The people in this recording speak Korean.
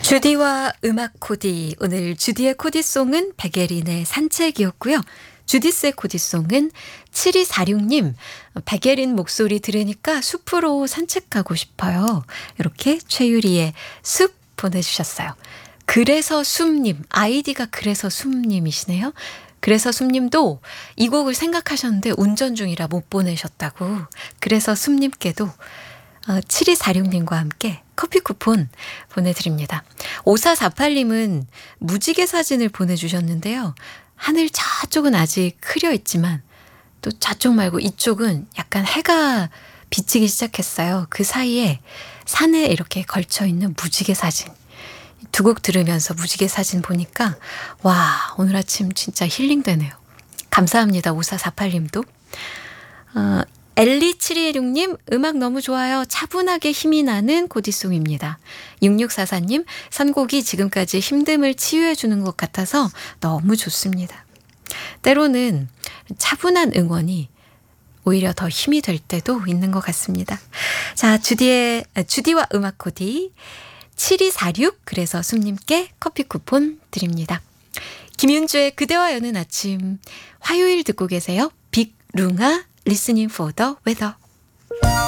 주디와 음악 코디. 오늘 주디의 코디송은 백예린의 산책이었고요. 주디스의 코디송은 7246님. 백예린 목소리 들으니까 숲으로 산책하고 싶어요. 이렇게 최유리의 숲 보내주셨어요. 그래서 숲님. 아이디가 그래서 숲님이시네요. 그래서 숲님도 이 곡을 생각하셨는데 운전 중이라 못 보내셨다고. 그래서 숲님께도 7246님과 함께 커피 쿠폰 보내드립니다. 5448님은 무지개 사진을 보내주셨는데요. 하늘 저쪽은 아직 흐려 있지만 또 저쪽 말고 이쪽은 약간 해가 비치기 시작했어요. 그 사이에 산에 이렇게 걸쳐있는 무지개 사진. 두 곡 들으면서 무지개 사진 보니까 와, 오늘 아침 진짜 힐링되네요. 감사합니다. 5448님도. 엘리7216님 음악 너무 좋아요. 차분하게 힘이 나는 코디송입니다. 6644님 선곡이 지금까지 힘듦을 치유해 주는 것 같아서 너무 좋습니다. 때로는 차분한 응원이 오히려 더 힘이 될 때도 있는 것 같습니다. 자, 주디와 음악 코디 7246 그래서 숲님께 커피 쿠폰 드립니다. 김윤주의 그대와 여는 아침 화요일 듣고 계세요. 빅룽아 Listening for the weather.